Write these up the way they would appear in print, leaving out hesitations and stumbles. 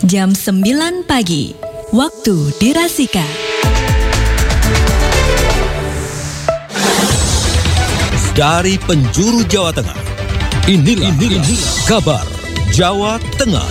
Jam 9 pagi, waktu dirasika. Dari penjuru Jawa Tengah, inilah kabar Jawa Tengah.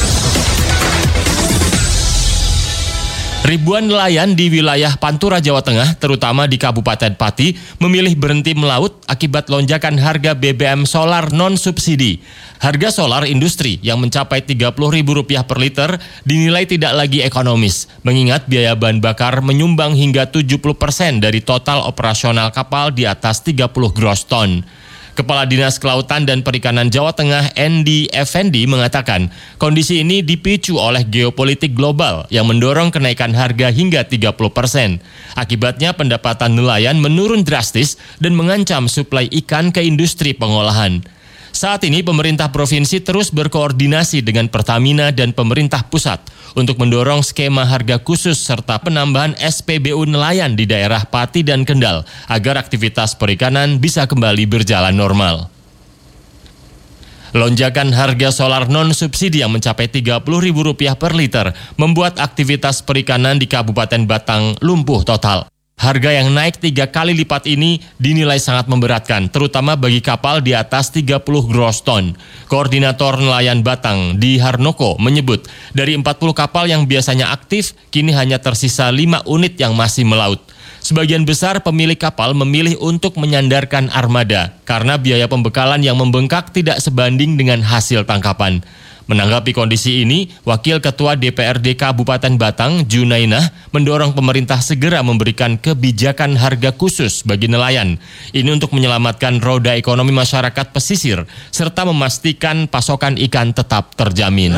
Ribuan nelayan di wilayah Pantura, Jawa Tengah, terutama di Kabupaten Pati, memilih berhenti melaut akibat lonjakan harga BBM solar non-subsidi. Harga solar industri yang mencapai Rp30.000 per liter dinilai tidak lagi ekonomis, mengingat biaya bahan bakar menyumbang hingga 70% dari total operasional kapal di atas 30 gross ton. Kepala Dinas Kelautan dan Perikanan Jawa Tengah, Endi Effendi, mengatakan kondisi ini dipicu oleh geopolitik global yang mendorong kenaikan harga hingga 30%. Akibatnya pendapatan nelayan menurun drastis dan mengancam suplai ikan ke industri pengolahan. Saat ini pemerintah provinsi terus berkoordinasi dengan Pertamina dan pemerintah pusat untuk mendorong skema harga khusus serta penambahan SPBU nelayan di daerah Pati dan Kendal agar aktivitas perikanan bisa kembali berjalan normal. Lonjakan harga solar non-subsidi yang mencapai Rp30.000 per liter membuat aktivitas perikanan di Kabupaten Batang lumpuh total. Harga yang naik 3 kali lipat ini dinilai sangat memberatkan, terutama bagi kapal di atas 30 gross ton. Koordinator nelayan Batang di Harnoko menyebut, dari 40 kapal yang biasanya aktif, kini hanya tersisa 5 unit yang masih melaut. Sebagian besar pemilik kapal memilih untuk menyandarkan armada, karena biaya pembekalan yang membengkak tidak sebanding dengan hasil tangkapan. Menanggapi kondisi ini, Wakil Ketua DPRD Kabupaten Batang, Junainah, mendorong pemerintah segera memberikan kebijakan harga khusus bagi nelayan. Ini untuk menyelamatkan roda ekonomi masyarakat pesisir, serta memastikan pasokan ikan tetap terjamin.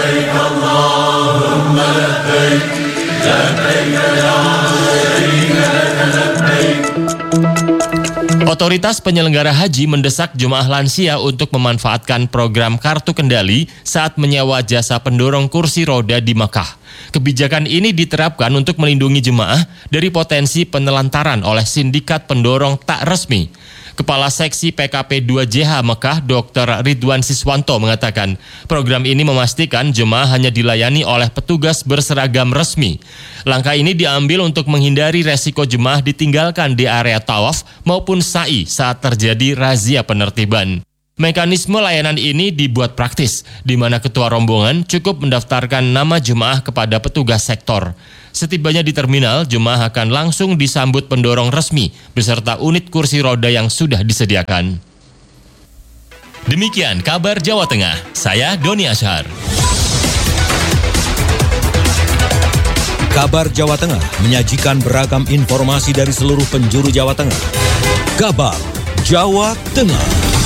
Otoritas penyelenggara haji mendesak jemaah lansia untuk memanfaatkan program kartu kendali saat menyewa jasa pendorong kursi roda di Mekah. Kebijakan ini diterapkan untuk melindungi jemaah dari potensi penelantaran oleh sindikat pendorong tak resmi. Kepala Seksi PKP 2JH Mekah, Dr. Ridwan Siswanto mengatakan, program ini memastikan jemaah hanya dilayani oleh petugas berseragam resmi. Langkah ini diambil untuk menghindari resiko jemaah ditinggalkan di area tawaf maupun sa'i saat terjadi razia penertiban. Mekanisme layanan ini dibuat praktis, di mana ketua rombongan cukup mendaftarkan nama jemaah kepada petugas sektor. Setibanya di terminal, jemaah akan langsung disambut pendorong resmi beserta unit kursi roda yang sudah disediakan. Demikian kabar Jawa Tengah, saya Doni Ashar. Kabar Jawa Tengah menyajikan beragam informasi dari seluruh penjuru Jawa Tengah. Kabar Jawa Tengah.